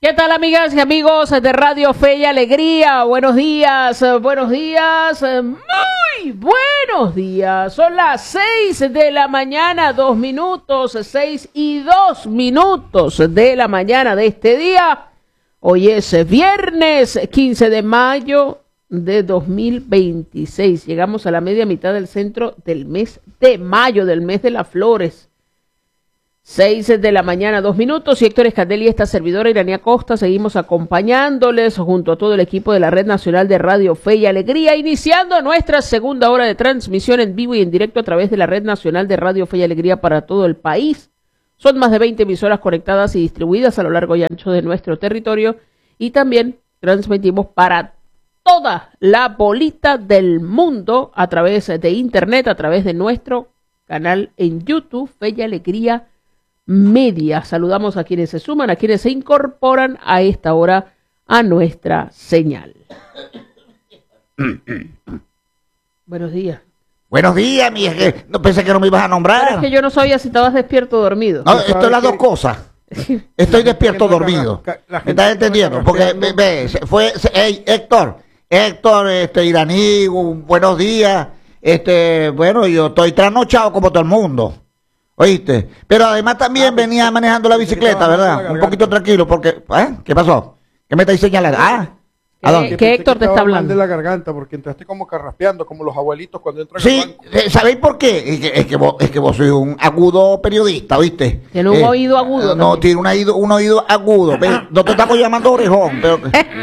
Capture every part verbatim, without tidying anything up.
¿Qué tal, amigas y amigos de Radio Fe y Alegría? Buenos días, buenos días, muy buenos días. Son las seis de la mañana, dos minutos, seis y dos minutos de la mañana de este día. Hoy es viernes quince de mayo de dos mil veintiséis. Llegamos a la media mitad del centro del mes de mayo, del mes de las flores. Seis de la mañana, dos minutos, y Héctor Escandelli, esta servidora Iranía Costa, seguimos acompañándoles junto a todo el equipo de la Red Nacional de Radio Fe y Alegría, iniciando nuestra segunda hora de transmisión en vivo y en directo a través de la Red Nacional de Radio Fe y Alegría para todo el país. Son más de veinte emisoras conectadas y distribuidas a lo largo y ancho de nuestro territorio, y también transmitimos para toda la bolita del mundo a través de internet, a través de nuestro canal en YouTube, Fe y Alegría Media. Saludamos a quienes se suman, a quienes se incorporan a esta hora a nuestra señal. Buenos días. Buenos días, mi que no pensé que no me ibas a nombrar. Pero es que yo no sabía si estabas despierto o dormido. No, esto es las dos cosas. Estoy despierto o dormido. ¿Me estás entendiendo? Porque ve, ve, fue hey, Héctor, Héctor, este iraní, un buenos días. Este, bueno, yo estoy trasnochado como todo el mundo. ¿Oíste? Pero además también venía manejando la bicicleta, ¿verdad? Un poquito tranquilo, porque... ¿eh? ¿Qué pasó? ¿Qué me estáis señalando? ¿Ah? ¿A dónde? ¿Qué Héctor te está hablando? De la garganta, porque entraste como carraspeando, como los abuelitos cuando entran sí, al banco. Eh, ¿sabéis por qué? Es que, es, que vos, es que vos sois un agudo periodista, ¿oíste? Tiene un eh, oído agudo. No, también. Tiene un oído, un oído agudo. No te estamos llamando orejón, pero...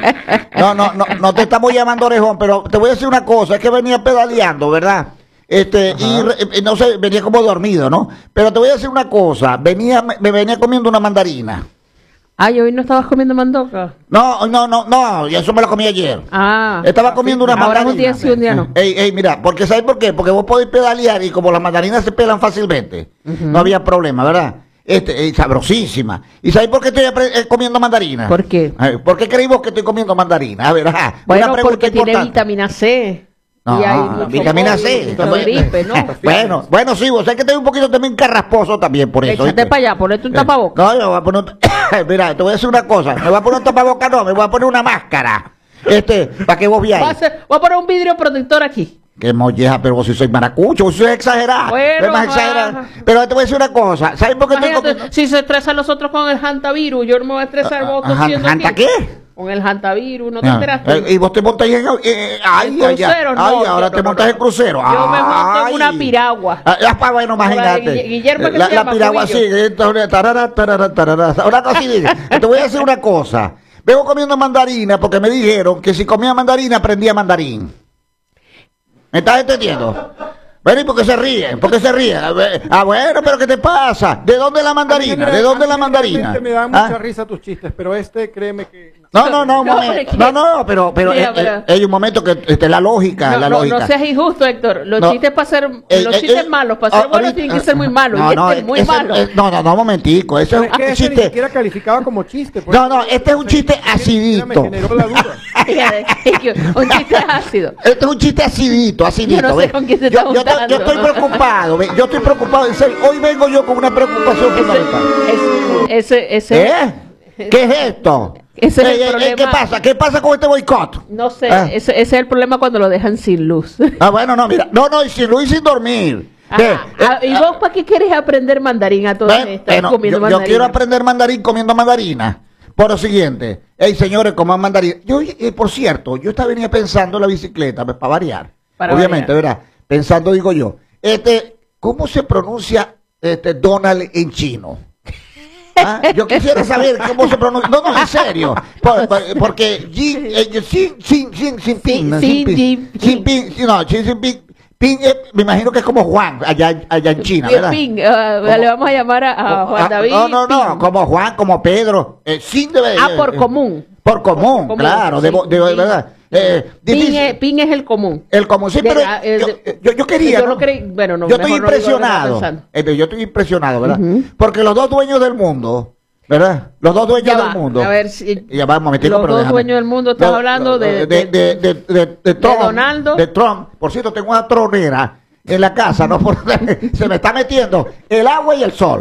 No, no, no, no te estamos llamando orejón, pero te voy a decir una cosa, es que venía pedaleando, ¿verdad? Este, y, y no sé, venía como dormido, ¿no? Pero te voy a decir una cosa, venía, me, me venía comiendo una mandarina. Ay, hoy no estabas comiendo mandoca. No, no, no, no, y eso me lo comí ayer. Ah. Estaba comiendo una mandarina. Ahora un día sí, un día no. Ey, ey, mira, porque ¿sabes por qué? Porque vos podés pedalear y como las mandarinas se pelan fácilmente, uh-huh. no había problema, ¿verdad? Este, eh, sabrosísima. ¿Y sabéis por qué estoy eh, comiendo mandarina? ¿Por qué? Eh, ¿Por qué creéis vos que estoy comiendo mandarina? A ver, ajá. Bueno, porque importante. Tiene vitamina C. No, y hay vitamina C. Gripe, ¿no? Bueno, bueno, sí, vos sabés que estoy un poquito también carrasposo también por eso. Échate para allá, ponete un tapabocas. No, yo voy a poner un... Mira, te voy a decir una cosa. Me voy a poner un tapabocas, no, me voy a poner una máscara. Este, para que vos veáis. Voy a poner un vidrio protector aquí. Qué molleja, pero vos sí soy maracucho, vos sois exagerado. Bueno, más exagerado. Pero te voy a decir una cosa. ¿Sabes por qué estoy comiendo? Si se estresan los otros con el hantavirus, yo no me voy a estresar vos tosiendo aquí. ¿Hanta qué? Con el hantavirus, ¿no te enteraste? Eh, y vos te montáis en... Eh, ay, en crucero, ay, no. Ay, ahora no, te no, montas no, en crucero. Yo me monto en una piragua. Ah, bueno, imagínate. Guillermo, que la, se la llama piragua sigue. Tarara, tarara, tarara. Ahora casi dice. Te voy a decir una cosa. Vengo comiendo mandarina porque me dijeron que si comía mandarina aprendía mandarín. ¿Me estás entendiendo? Bueno, ¿y por qué se ríen? ¿Por qué se ríen? Ah, bueno, pero ¿qué te pasa? ¿De dónde la mandarina? ¿De dónde la mandarina? Me da mucha ¿Ah? risa tus chistes, pero este, créeme que... No, no, no, no, no, no, pero, pero Mira, eh, hay un momento que este, la lógica, no, la no, lógica. No seas injusto, Héctor. Los no, chistes para ser, eh, los chistes eh, malos, para ser eh, buenos tienen que ser muy malos. No, y no, este es muy ese, malo. Eh, no, no, no, un momentico. Ese es un que chiste. Ni siquiera calificaba como chiste. No, no, este es un chiste acidito. Me generó la duda. Un chiste ácido. Este es un chiste acidito, acidito. Yo no sé con quién se está yo, yo, yo estoy preocupado, ve, yo estoy preocupado. En serio, hoy vengo yo con una preocupación fundamental. Ese, ese. ¿Eh? ¿Qué es esto? Ese eh, es el eh, problema. ¿Qué pasa? ¿Qué pasa con este boicot? No sé, ¿Eh? ese, ese es el problema cuando lo dejan sin luz. Ah, bueno, no, mira, no, no, y sin luz y sin dormir. ¿Qué? Ah, ¿Y vos para qué quieres aprender mandarín a todas eh, estas? Bueno, yo, yo quiero aprender mandarín comiendo mandarina. Por lo siguiente, hey señores, coman mandarina. Yo, eh, por cierto, yo estaba venía pensando en la bicicleta, para variar. Para obviamente, variar. ¿Verdad? Pensando, digo yo, este, ¿cómo se pronuncia este Donald en chino? ¿Ah? Yo quisiera saber cómo se pronuncia. No, no, en serio. Por, por, porque Xi Jinping, no, Xi Jinping, Ping, eh, me imagino que es como Juan, allá, allá en China, ¿verdad? Ping, uh, como, le vamos a llamar a, a Juan David. No, no, no, Ping. Como Juan, como Pedro. Eh, sin debe, ah, por eh, común. Por común, por claro, común, sí, de, de, de verdad. Eh, Ping, es, Ping es el común. El común, sí, de, pero de, yo, yo, yo quería. Yo, ¿no? no creí, bueno, no, yo estoy impresionado. No eh, yo estoy impresionado, ¿verdad? Uh-huh. Porque los dos dueños del mundo, ¿verdad? Los dos dueños ya del va, mundo. A ver si. Ya va, un momentico, los pero dos déjame. dueños del mundo, estás no, hablando de. De, de, de, de, de Trump. De Donaldo. De Trump. Por cierto, tengo una tronera en la casa, ¿no? Se me está metiendo el agua y el sol.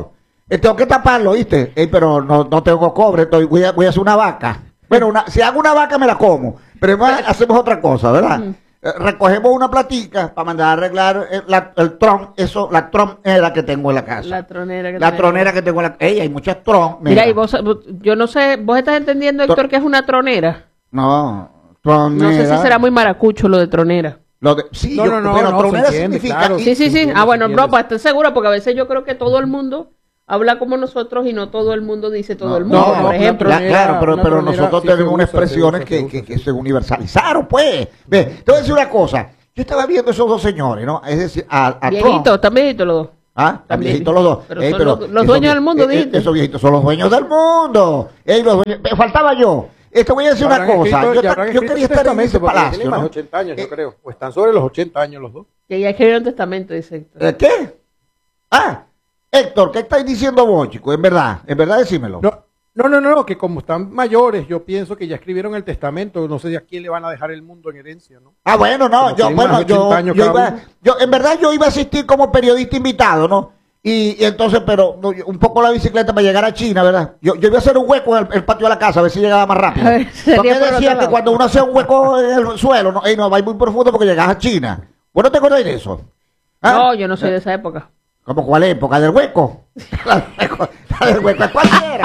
Eh, tengo que taparlo, ¿viste? Ey, pero no, no tengo cobre, estoy, voy, a, voy a hacer una vaca. Bueno, una, si hago una vaca me la como, pero además hacemos otra cosa, ¿verdad? Uh-huh. eh, recogemos una platica para mandar a arreglar el, la, el tron, eso, la tronera que tengo en la casa. La tronera que, la tronera que tengo en la casa. Ey, hay muchas tron. Mira, y vos, yo no sé, ¿vos estás entendiendo, Héctor, qué es una tronera? No, tronera. No sé si será muy maracucho lo de tronera. Lo de, sí, no, yo, no, no, pero no, tronera entiende, significa... claro, sí, sí, sí. entiende, Ah, bueno, no, pues entiende. estoy segura, porque a veces yo creo que todo el mundo habla como nosotros y no todo el mundo dice todo no, el mundo, no, por ejemplo. La, claro, pero, pero tronera, nosotros sí, tenemos unas se usa, expresiones se usa, que, se usa, que, se que se universalizaron, pues. Ve, te voy a decir una cosa. Yo estaba viendo esos dos señores, ¿no? Es decir, a, a viejitos, Trump. están viejitos los dos. Ah, están viejitos los dos. Pero Ey, son pero los, los esos dueños vie- del mundo, eh, eh, dijiste. Esos viejitos son los dueños del mundo. Ey, los dueños, eh, faltaba yo. Esto voy a decir Ya una habrán cosa. escrito- Yo, ya ta- habrán yo escrito quería un estar en ese testamento, porque palacio, tienen más ¿no? de ochenta años, Eh, yo creo. O están sobre los ochenta años los dos. Que ya escribieron testamento, dice Héctor. ¿Eh, ¿Qué? Ah, Héctor, ¿qué estáis diciendo vos, chico? En verdad, en verdad decímelo. No, no, no, no, que como están mayores, yo pienso que ya escribieron el testamento, no sé a quién le van a dejar el mundo en herencia, ¿no? Ah, bueno, no, Como yo, tienen bueno, más de yo, ochenta años yo cada iba, uno. yo, en verdad yo iba a asistir como periodista invitado, ¿no? Y, y entonces, pero no, yo- un poco la bicicleta para llegar a China, ¿verdad? Yo, yo iba a hacer un hueco en el, el patio de la casa, a ver si llegaba más rápido. A ver, sería Porque por otro decía que lado. cuando uno hace un hueco en el suelo, no, ey, no, va a ir muy profundo porque llegas a China. ¿Vos no te acuerdas de eso? ¿Ah? No, yo no soy de esa época. ¿Cómo cuál época? ¿Del hueco? La, del hueco- la del hueco es cualquiera.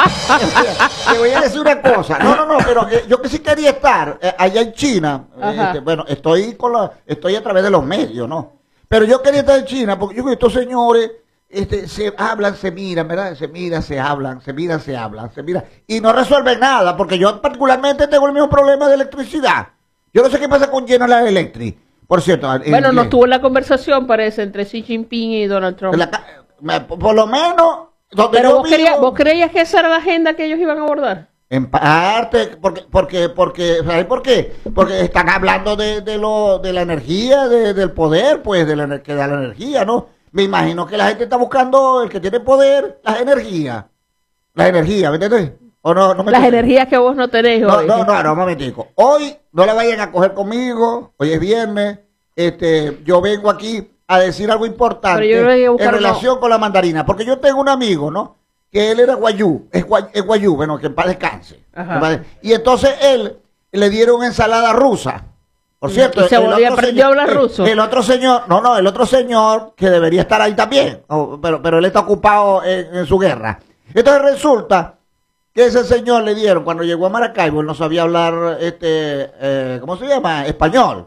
Te voy a decir una cosa. No, no, no, pero eh, yo que sí quería estar eh, allá en China. eh, Ajá. este, bueno, estoy con la, estoy a través de los medios, ¿no? Pero yo quería estar en China porque yo creo que estos señores este, se hablan, se miran, ¿verdad? Se miran, se hablan, se miran, se hablan, se miran. Y no resuelven nada, porque yo particularmente tengo el mismo problema de electricidad. Yo no sé qué pasa con General Electric. Por cierto, en- Bueno, en- nos tuvo la conversación, parece, entre Xi Jinping y Donald Trump. en la ca- me- por lo menos donde Pero yo vos, querías, vivo- vos creías que esa era la agenda que ellos iban a abordar. En parte, porque, porque, porque, ¿sabes por qué? Porque están hablando de, de lo, de la energía, de- del poder, pues, de la, ener- que da la energía, ¿no? Me imagino que la gente está buscando, el que tiene poder, las energías. Las energías, ¿me entiendes? ¿O no, no me Las entiendes? energías que vos no tenés No, hoy. no, no, no, un momentico. Hoy no la vayan a coger conmigo, hoy es viernes, este, yo vengo aquí a decir algo importante Pero yo voy a buscar en uno- relación con la mandarina, porque yo tengo un amigo, ¿no? Que él era guayú, es, guay, es guayú, bueno, que en paz descanse. Ajá. Y entonces él le dieron ensalada rusa. Por Y cierto, se el volvió- otro aprendió a hablar el- ruso. El otro señor, no, no, el otro señor que debería estar ahí también, oh, pero, pero él está ocupado en, en su guerra. Entonces resulta que ese señor le dieron, cuando llegó a Maracaibo, él no sabía hablar, este, eh, ¿cómo se llama? Español.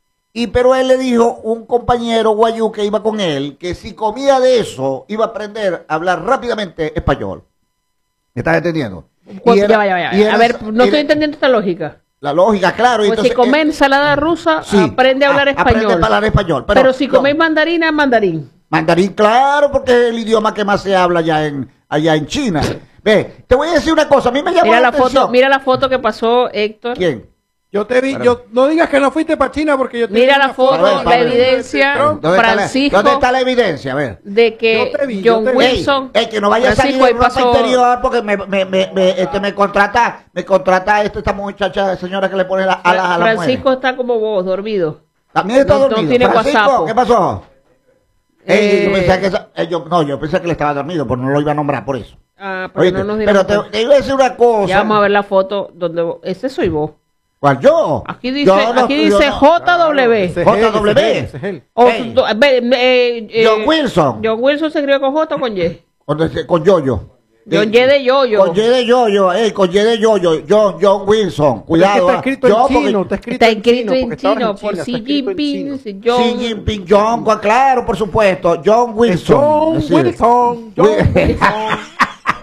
Y pero él le dijo, un compañero guayú que iba con él, que si comía de eso, iba a aprender a hablar rápidamente español. ¿Me estás entendiendo? Cu- Y ya era- va, ya va, ya va. y era A ver, esa- no era- estoy entendiendo esta lógica. La lógica, claro. y Pues si entonces, comes eh, ensalada rusa, sí, aprende a hablar a- español. Aprende a hablar español. Pero, Pero, si no, coméis mandarina, es mandarín. mandarín, claro, porque es el idioma que más se habla allá en, allá en China. Ve, te voy a decir una cosa, a mí me llamó Mira la, la atención. foto, mira la foto que pasó Héctor. ¿Quién? Yo te vi, Perdón. yo, no digas que no fuiste para China porque yo te Mira vi la una foto, A ver, la para ver. evidencia, ¿Dónde está, la, Francisco, ¿Dónde está la evidencia? A ver. de que Yo te vi, yo John te vi. Wilson, Ey, ey, que no vaya a salir Francisco, ahí en ropa pasó- interior porque me, me, me, me, este, me contrata, me contrata este, esta muchacha, señora que le pone la, alas a la Francisco está como vos, dormido. También está no- no dormido. tiene Francisco, WhatsApp. ¿qué pasó? Ey, yo Eh, pensé que esa- eh, yo- no, yo pensé que le estaba dormido, pero no lo iba a nombrar por eso. Ah, pero Oíste, no nos pero dirán. te, te iba a decir una cosa. Ya vamos a ver la foto donde vos- ese soy vos. ¿Cuál yo? Aquí dice, Yo no- aquí yo dice no- J W. Ese es J él, W. ese es él, ese es él. O- Ey. do- ve- eh, eh, John Wilson. John Wilson se crió con J o con Y. Con, ese- con Yoyo. John Y de Yoyo. Con Y de Yoyo, ey, con Y de Yoyo. John, John Wilson. Porque es que Cuidado. está ah. escrito Yo, en porque- chino, está escrito Está en escrito chino, en porque estabas chino en por China, Xi está escrito en Jinping. chino. dice John. Xi Jinping, John, cu- claro, por supuesto. John Wilson. John Es decir, Wilson, John Wil- Wilson.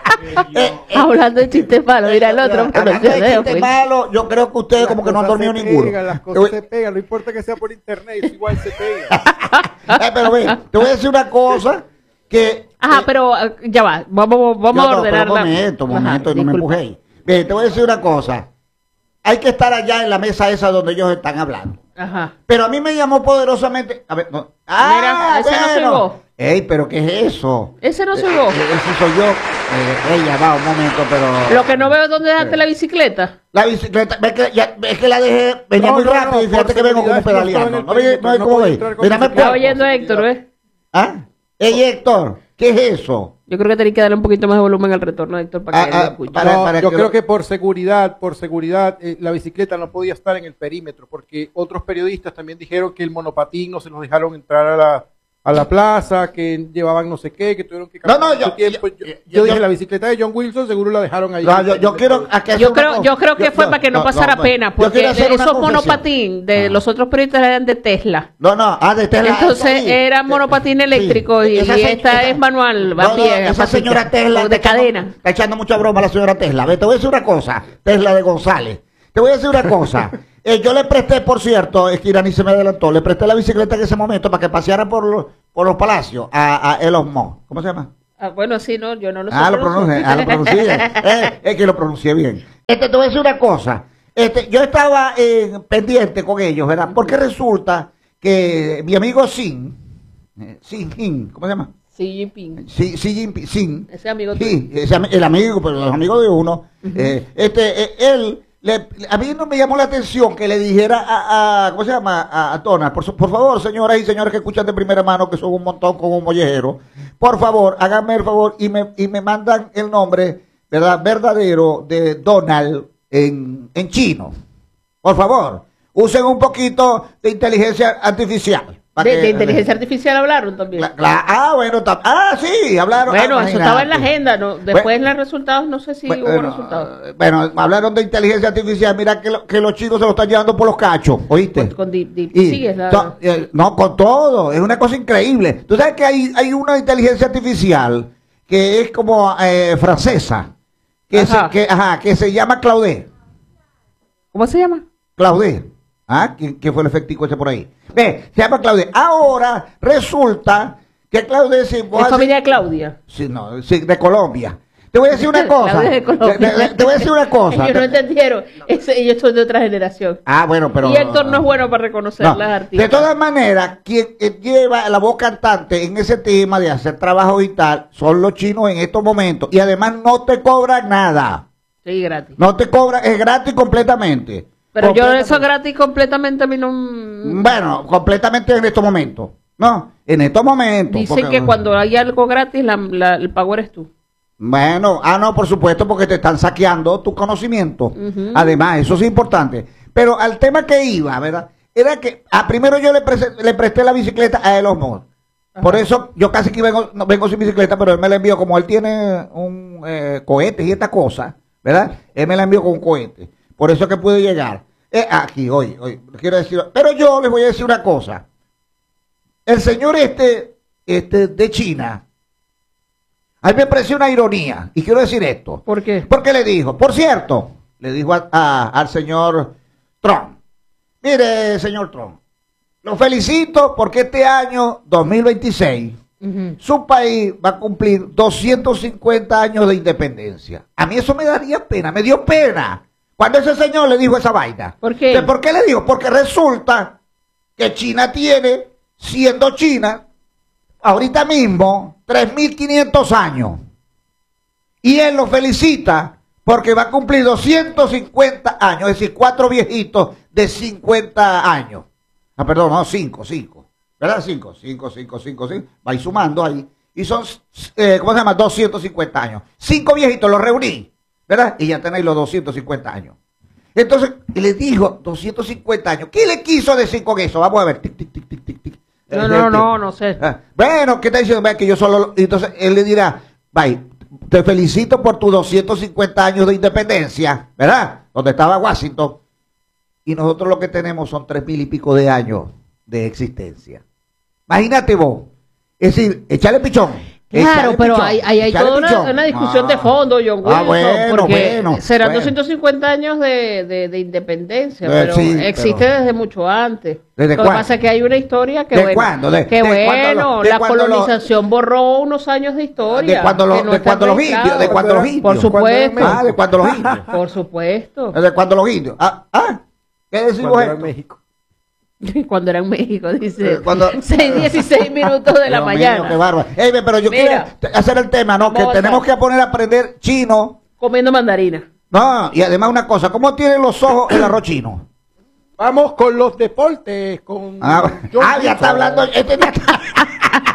eh, eh, Hablando de chistes malos, mira el otro. hablando de chiste malo, yo creo que ustedes como que no han dormido ninguno. Las cosas se pegan, no importa que sea por internet, eso igual se pega. Eh, pero ve, te voy a decir una cosa que... Ajá, eh, pero eh, ya va. Vamos, vamos yo a no, ordenar pero la. momento, Ajá, momento, no me disculpa. empujéis. Ve, te voy a decir una cosa. Hay que estar allá en la mesa esa donde ellos están hablando. Ajá. Pero a mí me llamó poderosamente... A ver, no. Ah, Mira, ese no soy bueno. vos. Ey, pero ¿qué es eso? Ese no soy Eh, vos. eh, Ese soy yo. Eh, ella va, un momento, pero... Lo que no veo es dónde dejaste la bicicleta. La bicicleta, ves que, ya, ves que la dejé, venía No, muy no, rápido no, y fíjate por que vengo como seguridad, yo estaba en pedaleando. el ¿No ves perímetro, no ves no cómo puedo ves? entrar con Mírame bicicleta. Está puerco. oyendo Héctor, ¿ves? ¿Ah? Ey, Héctor, ¿qué es eso? Yo creo que tenés que darle un poquito más de volumen al retorno, Héctor, para que Ah, él ah, lo escuche. No, para yo que creo lo- que por seguridad, por seguridad, eh, la bicicleta no podía estar en el perímetro, porque otros periodistas también dijeron que el monopatín no se los dejaron entrar a la, a la plaza, que llevaban no sé qué, que tuvieron que No, no, mucho yo- tiempo. yo- Yo, yo- yo dije, yo- la bicicleta de John Wilson seguro la dejaron ahí. No, yo, yo quiero a que hacer Yo una creo, cosa. yo creo que Yo- fue no, para que no, no, pasara no, pena, yo porque quiero hacer una esos confesión. monopatín de Ah. los otros periodistas eran de Tesla. No, no, ah, de Tesla. Entonces sí. era monopatín eléctrico y, Esa y se- esta esa- es manual, va No, a no, pie, esa apatita, señora Tesla de está echando- cadena. Está echando mucha broma a la señora Tesla. Ve, te voy a decir una cosa, Tesla de González. Te voy a decir una cosa. Eh, yo le presté, por cierto, es que Irani se me adelantó, le presté la bicicleta en ese momento para que paseara por los, por los palacios a, a Elon Musk. ¿Cómo se llama? Ah, bueno, sí, no, yo no lo sé. Ah, lo pronuncié, ah, lo pronuncié. Eh, es que lo pronuncié bien. Este, te voy a decir una cosa. Este, yo estaba eh, pendiente con ellos, ¿verdad? Porque resulta que mi amigo Sin, eh, Sin Jin, ¿cómo se llama? Xi Jinping. Xi, Xi Jinping, Sin. Ese amigo Sí, ese ami- el amigo, pero los amigos de uno. eh, este, eh, él, le- a mí no me llamó la atención que le dijera a, a ¿cómo se llama? A, a Tona, por, su- por favor, señoras y señores que escuchan de primera mano, que son un montón como un mollejero, por favor, háganme el favor y me, y me mandan el nombre, ¿verdad? Verdadero de Donald en, en chino. Por favor, usen un poquito de inteligencia artificial. pa' De, que- de inteligencia artificial hablaron también. Cla- cla- ah, bueno, tam- ah, sí, hablaron. Bueno, ah, eso estaba en la imagínate. agenda, ¿no? Después Bueno, en los resultados no sé si bueno, hubo bueno, resultados. bueno, hablaron de inteligencia artificial, mira que, lo- que los chicos se lo están llevando por los cachos, ¿oíste? Con, con Deep, Deep- Y sí, es la... to- eh, no, con todo, es una cosa increíble. Tú sabes que hay, hay una inteligencia artificial que es como eh, francesa, que se, Ajá. que, ajá, que se llama Claude. ¿Cómo se llama? Claude. ¿Ah? ¿Quién, quién fue el efectivo ese por ahí? Ve, se llama Claude. Ahora resulta que Claude se... Es familia de Claudia. Sí, no, sí, de Colombia. Te voy a decir una cosa. Claudia de Colombia. Te, te- te voy a decir una cosa. Ellos no entendieron. Ese- ellos son de otra generación. Ah, bueno, pero... Y Héctor no es bueno para reconocer No, las de artistas. todas maneras, quien eh, lleva la voz cantante en ese tema de hacer trabajo y tal, son los chinos en estos momentos. Y además no te cobran nada. Sí, gratis. No te cobran, es gratis completamente. Pero yo Completamente. eso gratis completamente a mí no... Bueno, completamente en estos momentos. No, en estos momentos. Dicen porque- que cuando hay algo gratis, la, la- el pago eres tú. Bueno, ah, no, por supuesto, porque te están saqueando tu conocimiento. Ujú. Además, eso es importante. Pero al tema que iba, ¿verdad? Era que, ah, primero yo le, prese- le presté la bicicleta a Elon Musk. Por eso yo casi que vengo, no, vengo sin bicicleta, pero él me la envió, como él tiene un eh, cohete y esta cosa, ¿verdad? Él me la envió con un cohete. Por eso que pude llegar. Eh, aquí, hoy, hoy, quiero decir, pero yo les voy a decir una cosa. El señor este, este de China, a mí me pareció una ironía, y quiero decir esto. ¿Por qué? Porque le dijo, por cierto, le dijo a- a- al señor Trump, mire, señor Trump, lo felicito porque este año dos mil veintiséis Ujú. su país va a cumplir doscientos cincuenta años de independencia. A mí eso me daría pena, me dio pena cuando ese señor le dijo esa vaina. ¿Por qué? ¿De ¿Por qué le digo? Porque resulta que China tiene, siendo China, ahorita mismo, tres mil quinientos años. Y él lo felicita porque va a cumplir doscientos cincuenta años, es decir, cuatro viejitos de cincuenta años. Ah, perdón, no, cinco, cinco. ¿Verdad? Cinco, cinco, cinco, cinco, cinco. Va a ir sumando ahí. Y son, eh, ¿cómo se llama? doscientos cincuenta años. Cinco viejitos, los reuní. ¿Verdad? Y ya tenéis los doscientos cincuenta años. Entonces, y le dijo doscientos cincuenta años. ¿Qué le quiso decir con eso? Vamos a ver. Tic, tic, tic, tic, tic, tic. No, Eh, no, eh, no, no sé. Ah, bueno, ¿qué está diciendo? Ve que yo solo... Entonces, él le dirá, bye, te felicito por tus doscientos cincuenta años de independencia, ¿verdad? Donde estaba Washington. Y nosotros lo que tenemos son tres mil y pico de años de existencia. Imagínate vos. Es decir, échale pichón. Claro, échale pero pichón, ahí, ahí hay échale toda una, pichón. una discusión Ah. de fondo, John Wilson, Ah, bueno, porque bueno, serán bueno. doscientos cincuenta años de, de, de independencia, Eh, pero sí, existe pero- desde mucho antes. ¿Desde Lo que cuándo? pasa es que hay una historia que, ¿De bueno, cuándo? De- que de bueno, cuándo lo- de la cuándo lo- colonización borró unos años de historia. De cuando, lo- que no de están cuando los registrados. indios, de cuando los indios. Por supuesto. Ah, de cuando los indios. Por supuesto. De cuando los indios. Ah, ah. ¿Qué decimos Cuando era en esto? México. Cuando era en México, dice. Eh, cuando- seis dieciséis minutos de la Dios mío, mañana. qué bárbaro. Ey, pero yo Mira. quiero hacer el tema, ¿no? Que Vamos a tenemos avanzar. que poner a aprender chino. Comiendo mandarina. No, y además una cosa, ¿cómo tiene los ojos el arroz chino? Vamos con los deportes, con Ah, John ah, ya está Wilson. hablando. Este ya está-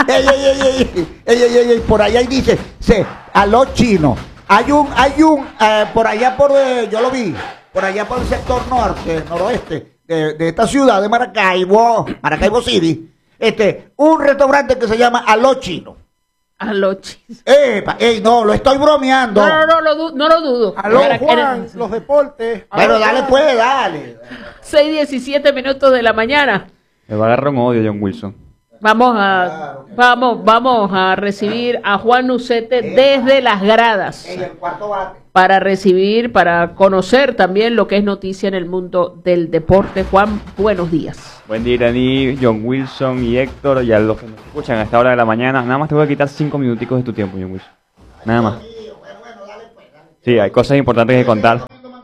ey, ey, ey, ey, ey, ey, ey, por allá dice, se, a los chinos. Hay un, hay un, eh, por allá por, eh, yo lo vi, por allá por el sector norte, noroeste, de, de esta ciudad de Maracaibo, Maracaibo City, este, un restaurante que se llama A los chinos. A los chinos. Epa, ey, no, lo estoy bromeando. No, no, no, lo du no lo dudo. Aló, Era- Juan, era- los deportes. Pero Aló, dale Juan. pues, dale. seis diecisiete minutos de la mañana. Me va a agarrar un odio John Wilson. Vamos a, vamos, vamos a recibir a Juan Ucete desde las gradas En el cuarto bate. para recibir, para conocer también lo que es noticia en el mundo del deporte. Juan, buenos días. Buen día, Irani, John Wilson y Héctor, y a los que nos escuchan a esta hora de la mañana. Nada más te voy a quitar cinco minuticos de tu tiempo, John Wilson. Nada más. Sí, hay cosas importantes que contar.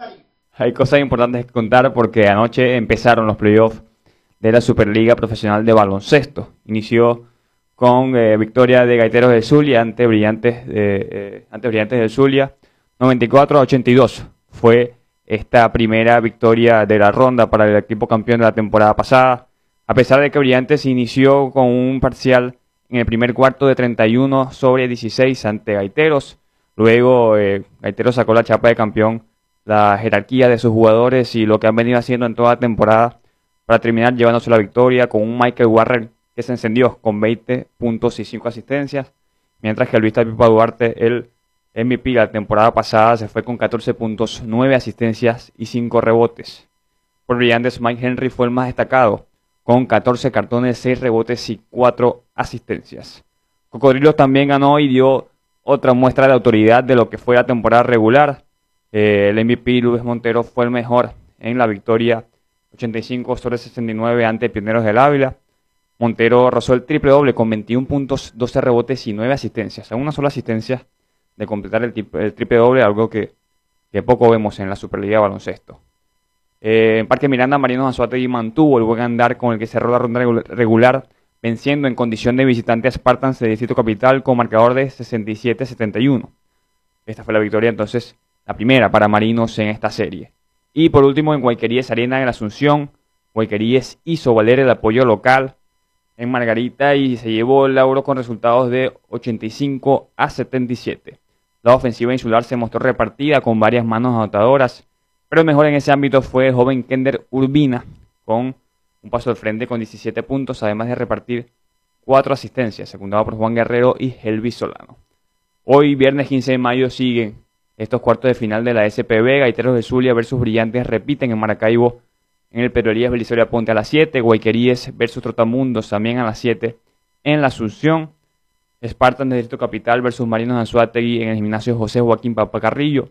Hay cosas importantes que contar porque anoche empezaron los playoffs de la Superliga Profesional de Baloncesto. Inició con eh, victoria de Gaiteros del Zulia ante Brillantes, eh, eh, ante Brillantes del Zulia, noventa y cuatro a ochenta y dos. Fue esta primera victoria de la ronda para el equipo campeón de la temporada pasada, a pesar de que Brillantes inició con un parcial en el primer cuarto de treinta y uno sobre dieciséis ante Gaiteros. Luego eh, Gaiteros sacó la chapa de campeón, la jerarquía de sus jugadores y lo que han venido haciendo en toda la temporada para terminar llevándose la victoria con un Michael Warren que se encendió con veinte puntos y cinco asistencias, mientras que Luis Pipa Duarte, el M V P la temporada pasada, se fue con catorce puntos, nueve asistencias y cinco rebotes. Por Brillantes, Mike Henry fue el más destacado, con catorce cartones, seis rebotes y cuatro asistencias. Cocodrilos también ganó y dio otra muestra de autoridad de lo que fue la temporada regular. Eh, el M V P Luis Montero fue el mejor en la victoria ochenta y cinco sobre sesenta y nueve ante Pioneros del Ávila. Montero rozó el triple doble con veintiún puntos, doce rebotes y nueve asistencias. A una sola asistencia de completar el, el triple doble, algo que, que poco vemos en la Superliga de Baloncesto. Eh, en Parque Miranda, Marinos Anzoátegui mantuvo el buen andar con el que cerró la ronda regular, venciendo en condición de visitante a Spartans de Distrito Capital con marcador de sesenta y siete a setenta y uno. Esta fue la victoria entonces, la primera para Marinos en esta serie. Y por último, en Guayqueríes Arena en la Asunción, Guayqueríes hizo valer el apoyo local en Margarita y se llevó el lauro con resultados de ochenta y cinco a setenta y siete. La ofensiva insular se mostró repartida con varias manos anotadoras, pero el mejor en ese ámbito fue el joven Kender Urbina, con un paso al frente con diecisiete puntos, además de repartir cuatro asistencias, secundado por Juan Guerrero y Helvis Solano. Hoy, viernes quince de mayo, siguen estos cuartos de final de la S P B. Gaiteros de Zulia versus Brillantes repiten en Maracaibo en el Pedro Elías Belisario Ponte a las siete. Guayqueríes versus Trotamundos también a las siete en la Asunción. Spartans de Distrito Capital versus Marinos Anzoátegui en el gimnasio José Joaquín Papacarrillo.